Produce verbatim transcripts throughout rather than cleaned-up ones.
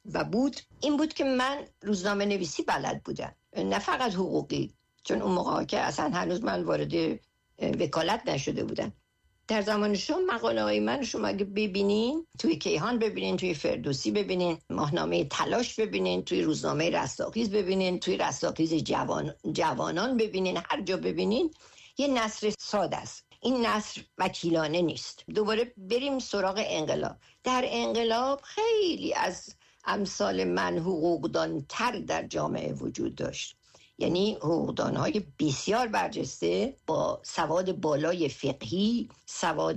و بود این بود که من روزنامه نویسی بلد بودم، نه فقط حقوقی، چون اون موقع که اصلا هنوز من وارد وکالت نشده بودم. در زمان شما مقاله های من شما اگه ببینین توی کیهان ببینین، توی فردوسی ببینین، ماهنامه تلاش ببینین، توی روزنامه رستاخیز ببینین، توی رستاخیز جوان جوانان ببینین، هر جا ببینین یه نثر ساده است. این نثر وکیلانه نیست. دوباره بریم سراغ انقلاب. در انقلاب خیلی از امثال من حقوقدان تر در جامعه وجود داشت، یعنی حقوقدان‌های بسیار برجسته با سواد بالای فقهی، سواد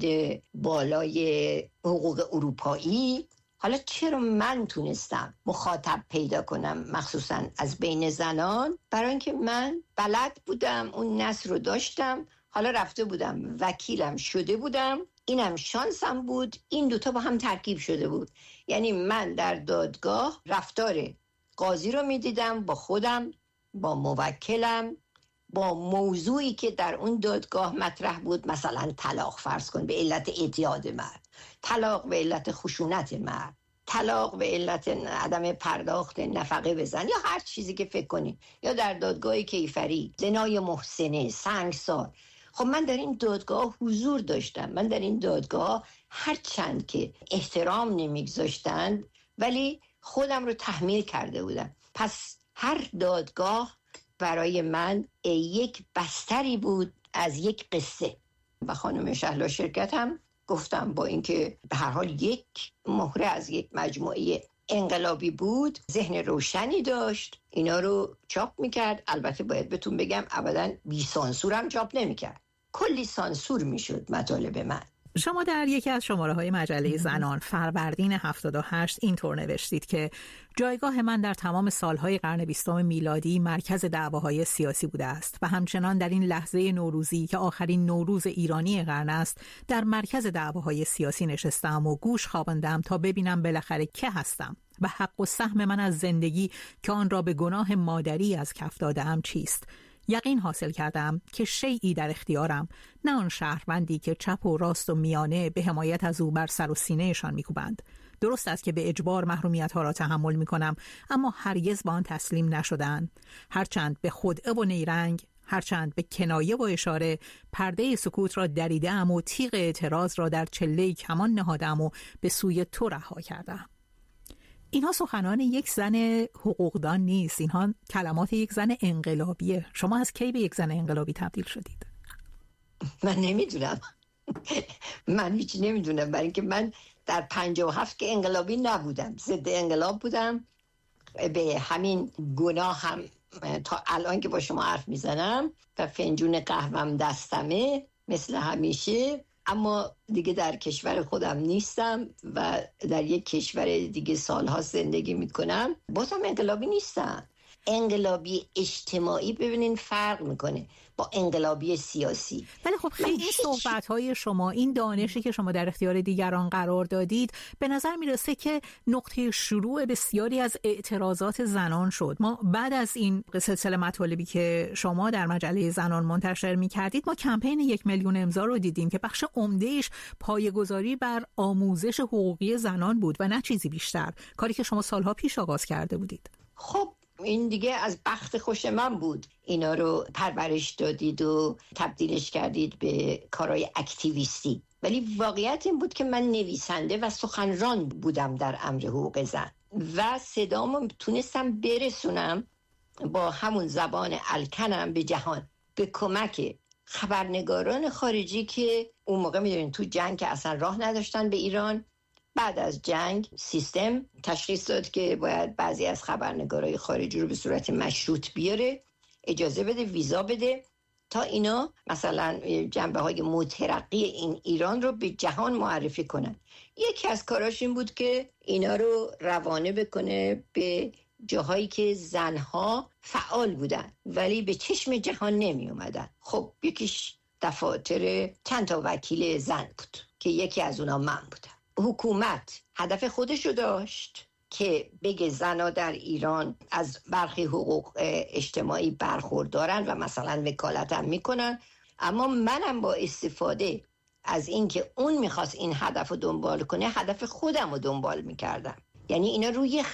بالای حقوق اروپایی. حالا چرا من تونستم مخاطب پیدا کنم مخصوصا از بین زنان؟ برای اینکه من بلد بودم، اون نثر رو داشتم، حالا رفته بودم وکیلم شده بودم، اینم شانسم بود، این دوتا با هم ترکیب شده بود. یعنی من در دادگاه رفتار قاضی رو میدیدم با خودم، با موکلم، با موضوعی که در اون دادگاه مطرح بود، مثلا طلاق فرض کن به علت اعتیاد مرد، طلاق به علت خشونت مرد، طلاق به علت عدم پرداخت نفقه به زن، یا هر چیزی که فکر کنی، یا در دادگاه کیفری زنای محسنه، سنگسار. خب من در این دادگاه حضور داشتم، من در این دادگاه هر چند که احترام نمیگذاشتند ولی خودم رو تحمیل کرده بودم. پس هر دادگاه برای من یک بستری بود از یک قصه. و خانم شهلا شرکت هم گفتم با اینکه به هر حال یک مهره از یک مجموعه انقلابی بود، ذهن روشنی داشت، اینا رو چاپ میکرد. البته باید بهتون بگم ابداً بی سانسور هم چاپ نمیکرد، کلی سانسور میشد مطالب من. شما در یکی از شماره‌های مجله زنان فروردین هفتاد و هشت اینطور نوشتید که جایگاه من در تمام سالهای قرن بیستم میلادی مرکز دعواهای سیاسی بوده است و همچنان در این لحظه نوروزی که آخرین نوروز ایرانی قرن است در مرکز دعواهای سیاسی نشستم و گوش خواباندم تا ببینم بالاخره که هستم و حق و سهم من از زندگی که آن را به گناه مادری از کف دادم چیست. یقین حاصل کردم که شیئی در اختیارم، نه آن شهروندی که چپ و راست و میانه به حمایت از او بر سر و سینه‌شان می‌کوبند. درست است که به اجبار محرومیت‌ها را تحمل می‌کنم، اما هرگز با آن تسلیم نشدند. هرچند به خدعه و نیرنگ، هرچند به کنایه و اشاره پرده سکوت را دریدم و تیغ اعتراض را در چله کمان نهادم و به سوی تو رها کردم. اینها سخنان یک زن حقوقدان نیست، اینها کلمات یک زن انقلابیه. شما از کی به یک زن انقلابی تبدیل شدید؟ من نمیدونم من هیچ نمیدونم، برای اینکه من در پنجاه و هفت که انقلابی نبودم، ضد انقلاب بودم. به همین گناه هم تا الان که با شما حرف میزنم و فنجون قهوهم دستمه مثل همیشه، اما دیگه در کشور خودم نیستم و در یک کشور دیگه سالها زندگی میکنم. بازم انقلابی نیستم. انقلابی اجتماعی ببینین فرق میکنه با انقلابی سیاسی. ولی خب خیلی این صحبت‌های شما، این دانشی که شما در اختیار دیگران قرار دادید، به نظر میرسه که نقطه شروع بسیاری از اعتراضات زنان شد. ما بعد از این سلسله مطالبی که شما در مجله زنان منتشر میکردید، ما کمپین یک میلیون امضا رو دیدیم که بخش عمده‌اش پایه‌گذاری بر آموزش حقوقی زنان بود و نه چیزی بیشتر، کاری که شما سالها پیش آغاز کرده بودید. خب این دیگه از بخت خوش من بود، اینا رو پرورش دادید و تبدیلش کردید به کارهای اکتیویستی. ولی واقعیت این بود که من نویسنده و سخنران بودم در امر حقوق زن و صدامو تونستم برسونم با همون زبان الکنم به جهان، به کمک خبرنگاران خارجی که اون موقع میدونین تو جنگ که اصلا راه نداشتن به ایران. بعد از جنگ سیستم تشخیص داد که باید بعضی از خبرنگارای خارجی رو به صورت مشروط بیاره، اجازه بده، ویزا بده تا اینا مثلا جنبه های مترقی این ایران رو به جهان معرفی کنن. یکی از کاراش این بود که اینا رو روانه بکنه به جاهایی که زنها فعال بودن ولی به چشم جهان نمی اومدن. خب یکیش دفاتر چند تا وکیل زن بود که یکی از اونا من بودم. حکومت هدف خودشو داشت که بگه زنها در ایران از برخی حقوق اجتماعی برخوردارن و مثلا وکالت هم میکنن، اما منم با استفاده از این که اون میخواست این هدف رو دنبال کنه، هدف خودم رو دنبال میکردم. یعنی اینا روی